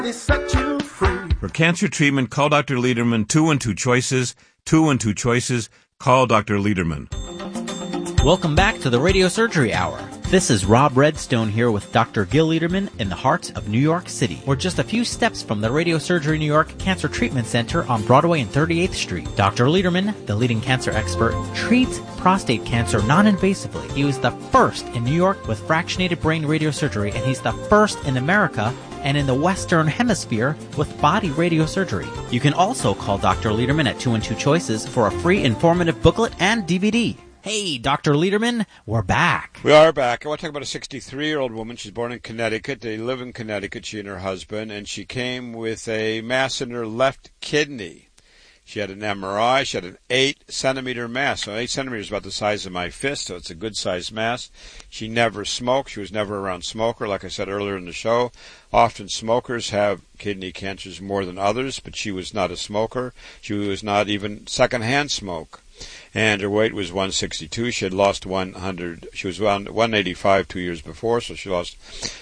set you free. For cancer treatment, call Dr. Lederman. 2 and 2 choices. 2 and 2 choices. Call Dr. Lederman. Welcome back to the Radio Surgery Hour. This is Rob Redstone here with Dr. Gil Lederman in the heart of New York City. We're just a few steps from the Radio Surgery New York Cancer Treatment Center on Broadway and 38th Street. Dr. Lederman, the leading cancer expert, treats prostate cancer non-invasively. He was the first in New York with fractionated brain radiosurgery, and he's the first in America and in the Western Hemisphere with body radiosurgery. You can also call Dr. Lederman at 2 and 2 choices for a free informative booklet and DVD. Hey, Dr. Lederman, we're back. We are back. I want to talk about a 63-year-old woman. She's born in Connecticut. They live in Connecticut, she and her husband, and she came with a mass in her left kidney. She had an MRI. She had an 8-centimeter mass. So 8 centimeters is about the size of my fist, so it's a good-sized mass. She never smoked. She was never around smoker, like I said earlier in the show. Often smokers have kidney cancers more than others, but she was not a smoker. She was not even secondhand smoke. And her weight was 162. She had lost 100. She was 185 2 years before, so she lost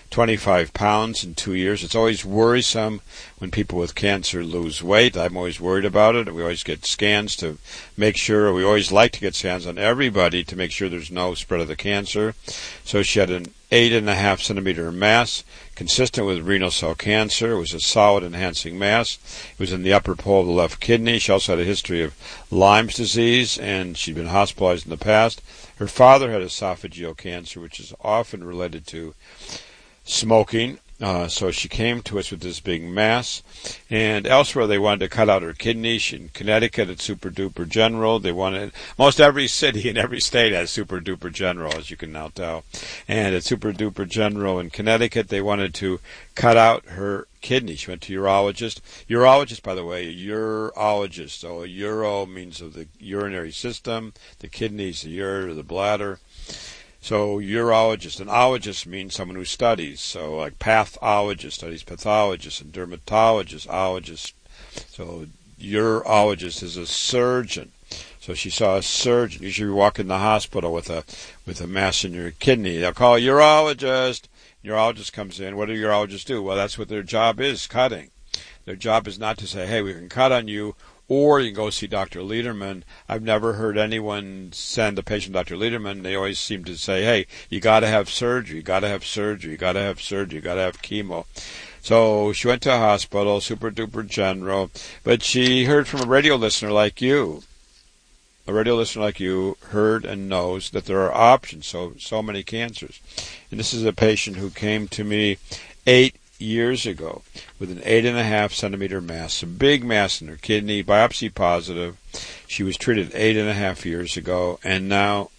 25 pounds in 2 years. It's always worrisome when people with cancer lose weight. I'm always worried about it. We always get scans to make sure. We always like to get scans on everybody to make sure there's no spread of the cancer. So she had an 8.5 centimeter mass, consistent with renal cell cancer. It was a solid enhancing mass. It was in the upper pole of the left kidney. She also had a history of Lyme's disease, and she'd been hospitalized in the past. Her father had esophageal cancer, which is often related to smoking. So she came to us with this big mass. And elsewhere they wanted to cut out her kidney. In Connecticut at Super Duper General, they wanted, most every city in every state has Super Duper General, as you can now tell. And at Super Duper General in Connecticut, they wanted to cut out her kidney. She went to urologist. Urologist, by the way, urologist. So a uro means of the urinary system, the kidneys, the ureter, the bladder. So urologist, and ologist means someone who studies. So like pathologist studies pathologists, and dermatologist, ologist. So urologist is a surgeon. So she saw a surgeon. Usually you walk in the hospital with a mass in your kidney. They'll call a urologist. Urologist comes in. What do urologists do? Well, that's what their job is, cutting. Their job is not to say, hey, we can cut on you, or you can go see Dr. Lederman. I've never heard anyone send a patient to Dr. Lederman. They always seem to say, hey, you got to have surgery, you got to have surgery, you got to have surgery, you got to have chemo. So she went to a hospital, Super Duper General, but she heard from a radio listener like you. A radio listener like you heard and knows that there are options, so many cancers. And this is a patient who came to me 8 years ago with an 8.5 centimeter mass, a big mass in her kidney, biopsy positive. She was treated 8.5 years ago, and now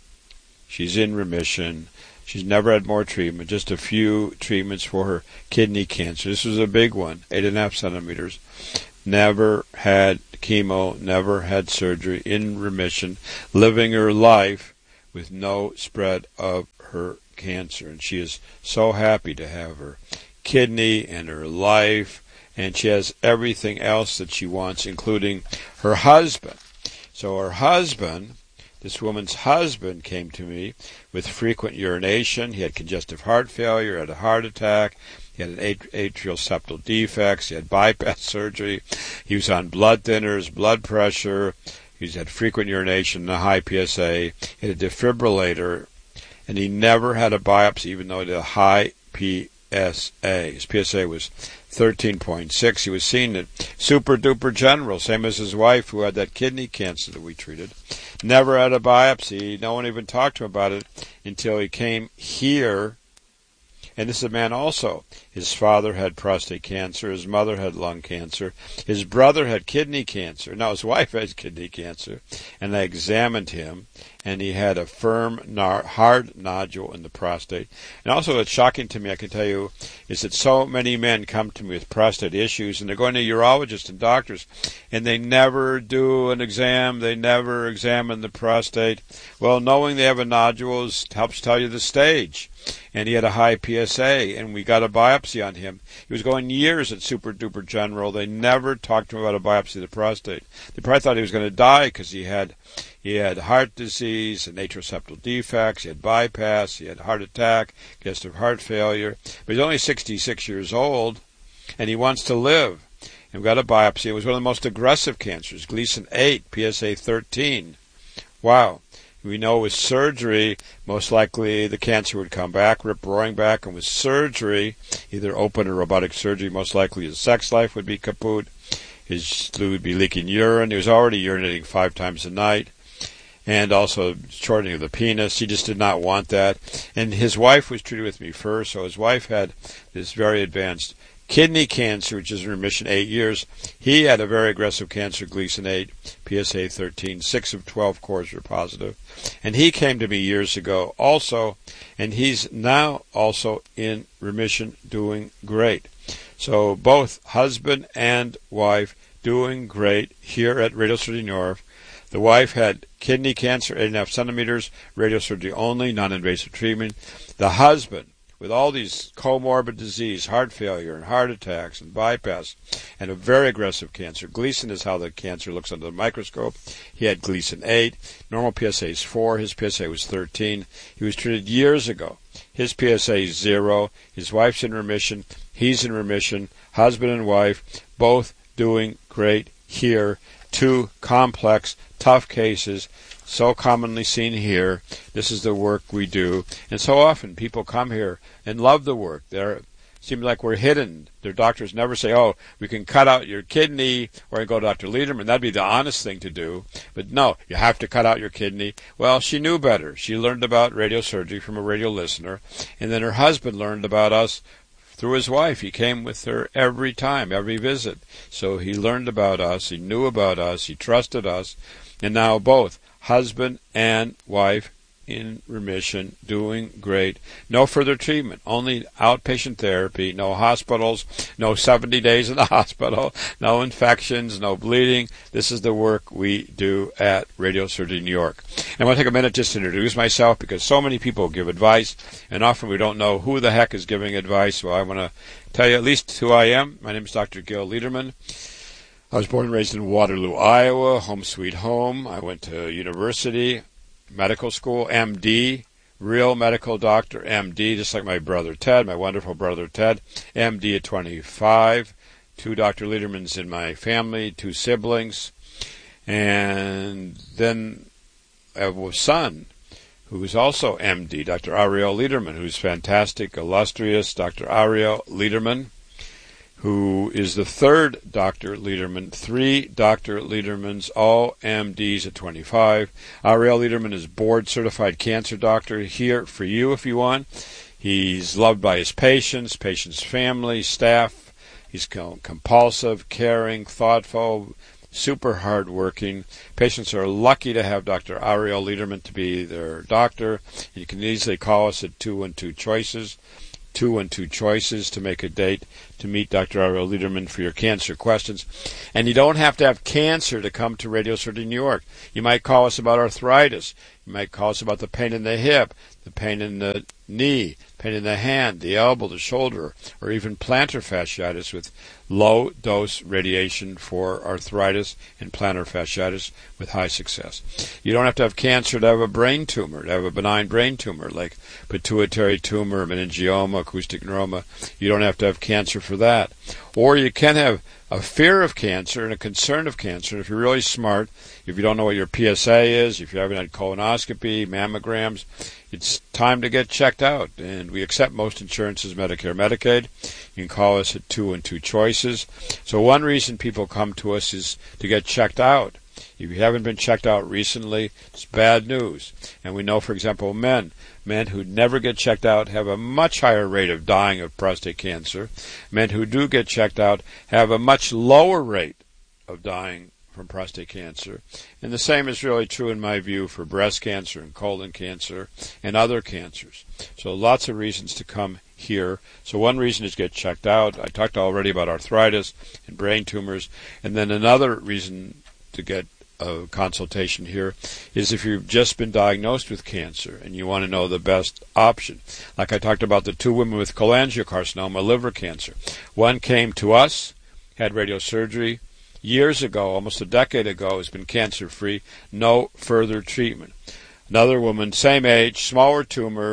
she's in remission. She's never had more treatment, just a few treatments for her kidney cancer. This was a big one, 8.5 centimeters. Never had chemo, never had surgery, in remission, living her life with no spread of her cancer. And she is so happy to have her kidney and her life, and she has everything else that she wants, including her husband. So her husband, this woman's husband, came to me with frequent urination. He had congestive heart failure, had a heart attack, he had an atrial septal defects, he had bypass surgery, he was on blood thinners, blood pressure, he's had frequent urination and a high PSA, he had a defibrillator, and he never had a biopsy, even though he had a high PSA. His PSA was 13.6. He was seen at Super Duper General, same as his wife who had that kidney cancer that we treated. Never had a biopsy. No one even talked to him about it until he came here. And this is a man also. His father had prostate cancer. His mother had lung cancer. His brother had kidney cancer. Now his wife has kidney cancer. And I examined him, and he had a firm, hard nodule in the prostate. And also what's shocking to me, I can tell you, is that so many men come to me with prostate issues, and they're going to urologists and doctors, and they never do an exam. They never examine the prostate. Well, knowing they have a nodule helps tell you the stage. And he had a high PSA, and we got a biopsy on him. He was going years at Super Duper General. They never talked to him about a biopsy of the prostate. They probably thought he was going to die because he had heart disease and atrial septal defects, he had bypass, he had heart attack, congestive heart failure. But he's only 66 years old, and he wants to live. And we got a biopsy. It was one of the most aggressive cancers, Gleason 8, PSA 13. Wow. We know with surgery, most likely the cancer would come back, rip-roaring back, and with surgery, either open or robotic surgery, most likely his sex life would be kaput. His fluid would be leaking urine. He was already urinating 5 times a night. And also shortening of the penis. He just did not want that. And his wife was treated with me first, so his wife had this very advanced kidney cancer, which is in remission 8 years. He had a very aggressive cancer, Gleason 8, PSA 13. 6 of 12 cores were positive. And he came to me years ago also, and he's now also in remission, doing great. So both husband and wife doing great here at Radiosurgery New York. The wife had kidney cancer, 8.5 centimeters, radiosurgery only, non-invasive treatment. The husband, with all these comorbid disease, heart failure and heart attacks and bypass, and a very aggressive cancer. Gleason is how the cancer looks under the microscope. He had Gleason 8. Normal PSA is 4. His PSA was 13. He was treated years ago. His PSA is 0. His wife's in remission. He's in remission. Husband and wife, both doing great here. 2 complex, tough cases, so commonly seen here. This is the work we do. And so often people come here and love the work. It seems like we're hidden. Their doctors never say, oh, we can cut out your kidney, or go to Dr. Lederman. That'd be the honest thing to do. But no, you have to cut out your kidney. Well, she knew better. She learned about radiosurgery from a radio listener. And then her husband learned about us through his wife. He came with her every time, every visit. So he learned about us, he knew about us, he trusted us, and now both husband and wife in remission, doing great. No further treatment, only outpatient therapy, no hospitals, no 70 days in the hospital, no infections, no bleeding. This is the work we do at Radiosurgery New York. And I want to take a minute just to introduce myself, because so many people give advice, and often we don't know who the heck is giving advice. So I want to tell you at least who I am. My name is Dr. Gil Lederman. I was born and raised in Waterloo, Iowa, home sweet home. I went to university, medical school, MD, real medical doctor, MD, just like my brother Ted, my wonderful brother Ted, MD at 25, 2 Dr. Ledermans in my family, 2 siblings, and then I have a son who's also MD, Dr. Ariel Lederman, who's fantastic, illustrious Dr. Ariel Lederman, who is the 3rd Dr. Lederman, 3 Dr. Ledermans, all MDs at 25. Ariel Lederman is board-certified cancer doctor here for you if you want. He's loved by his patients, family, staff. He's compulsive, caring, thoughtful, super hard-working. Patients are lucky to have Dr. Ariel Lederman to be their doctor. You can easily call us at 212 Choices. 212 Choices to make a date to meet Dr. Ariel Lederman for your cancer questions. And you don't have to have cancer to come to Radiosurgery New York. You might call us about arthritis. You might call us about the pain in the hip, the pain in the knee, pain in the hand, the elbow, the shoulder, or even plantar fasciitis with low-dose radiation for arthritis and plantar fasciitis with high success. You don't have to have cancer to have a brain tumor, to have a benign brain tumor like pituitary tumor, meningioma, acoustic neuroma. You don't have to have cancer for that. Or you can have a fear of cancer and a concern of cancer. And if you're really smart, if you don't know what your PSA is, if you haven't had colonoscopy, mammograms, it's time to get checked out. And we accept most insurances, Medicare, Medicaid. You can call us at 212 Choices. So one reason people come to us is to get checked out. If you haven't been checked out recently, it's bad news. And we know, for example, men who never get checked out have a much higher rate of dying of prostate cancer. Men who do get checked out have a much lower rate of dying from prostate cancer. And the same is really true, in my view, for breast cancer and colon cancer and other cancers. So lots of reasons to come here. So one reason is to get checked out. I talked already about arthritis and brain tumors. And then another reason to get a consultation here is if you've just been diagnosed with cancer and you want to know the best option. Like I talked about the 2 women with cholangiocarcinoma, liver cancer. One came to us, had radiosurgery years ago, almost a decade ago, has been cancer-free, no further treatment. Another woman, same age, smaller tumor,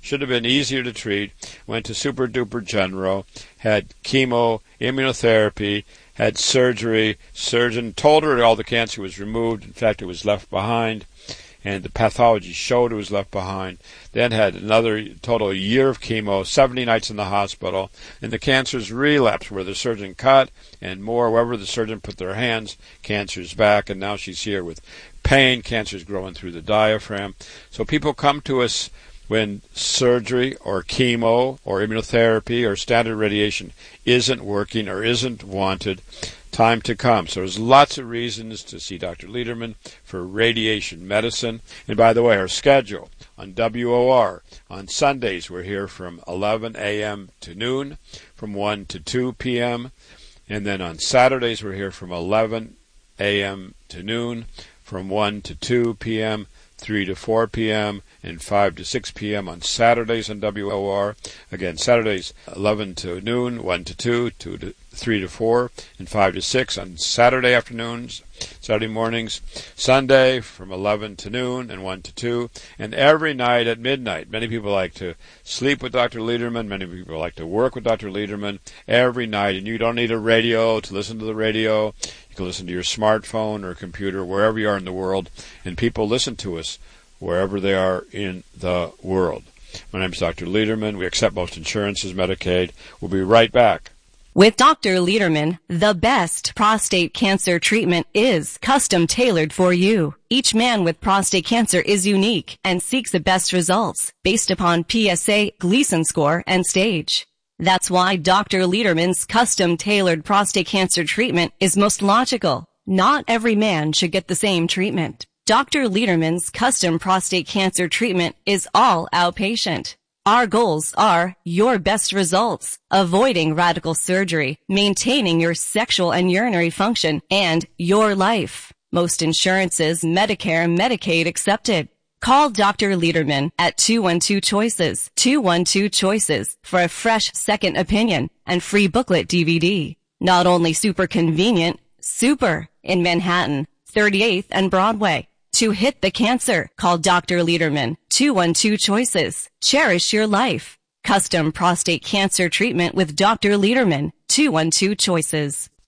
should have been easier to treat, went to Super Duper General, had chemo, immunotherapy, had surgery. Surgeon told her all the cancer was removed. In fact, it was left behind, and the pathology showed it was left behind. Then had another total year of chemo, 70 nights in the hospital, and the cancer's relapsed where the surgeon cut, and more, wherever the surgeon put their hands, cancer's back, and now she's here with pain. Cancer's growing through the diaphragm. So people come to us when surgery or chemo or immunotherapy or standard radiation isn't working or isn't wanted. Time to come. So there's lots of reasons to see Dr. Lederman for radiation medicine. And by the way, our schedule on WOR, on Sundays we're here from 11 a.m. to noon, from 1 to 2 p.m. And then on Saturdays we're here from 11 a.m. to noon, from 1 to 2 p.m., 3 to 4 p.m., and 5 to 6 p.m. on Saturdays on WOR. Again, Saturdays 11 to noon, 1 to 2, 2 to 3 to 4, and 5 to 6 on Saturday afternoons, Saturday mornings. Sunday from 11 to noon and 1 to 2, and every night at midnight. Many people like to sleep with Dr. Lederman. Many people like to work with Dr. Lederman every night, and you don't need a radio to listen to the radio. You can listen to your smartphone or computer wherever you are in the world, and people listen to us wherever they are in the world. My name is Dr. Lederman. We accept most insurances, Medicaid. We'll be right back. With Dr. Lederman, the best prostate cancer treatment is custom tailored for you. Each man with prostate cancer is unique and seeks the best results based upon PSA, Gleason score, and stage. That's why Dr. Lederman's custom tailored prostate cancer treatment is most logical. Not every man should get the same treatment. Dr. Lederman's custom prostate cancer treatment is all outpatient. Our goals are your best results, avoiding radical surgery, maintaining your sexual and urinary function, and your life. Most insurances, Medicare and Medicaid accepted. Call Dr. Lederman at 212-CHOICES, 212-CHOICES for a fresh second opinion and free booklet DVD. Not only super convenient, super in Manhattan, 38th and Broadway. To hit the cancer, call Dr. Lederman, 212-CHOICES. Cherish your life. Custom prostate cancer treatment with Dr. Lederman, 212-CHOICES.